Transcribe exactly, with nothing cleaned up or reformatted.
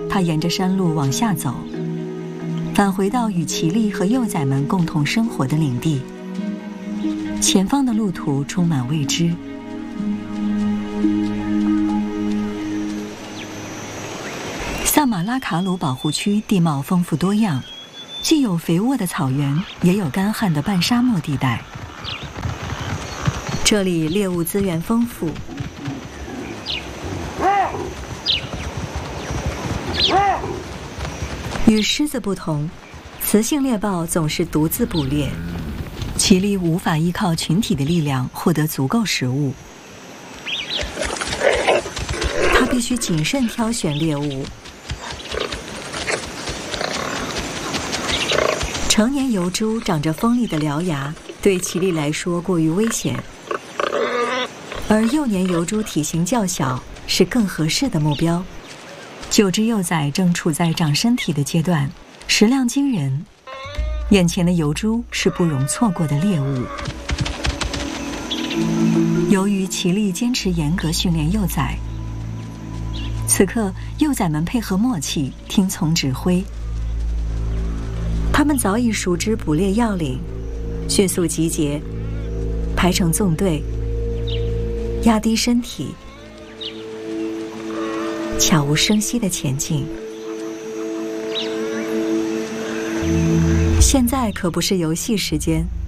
他沿着山路往下走，返回到与奇力和幼崽们共同生活的领地。前方的路途充满未知。萨马拉卡鲁保护区地貌丰富多样，既有肥沃的草原，也有干旱的半沙漠地带。这里猎物资源丰富，与狮子不同，雌性猎豹总是独自捕猎，奇力无法依靠群体的力量获得足够食物，它必须谨慎挑选猎物。成年疣猪长着锋利的獠牙，对奇力来说过于危险，而幼年疣猪体型较小，是更合适的目标。九只幼崽正处在长身体的阶段，食量惊人，眼前的疣猪是不容错过的猎物。由于奇力坚持严格训练幼崽，此刻幼崽们配合默契，听从指挥。他们早已熟知捕猎要领，迅速集结，排成纵队，压低身体，悄无声息地前进。现在可不是游戏时间，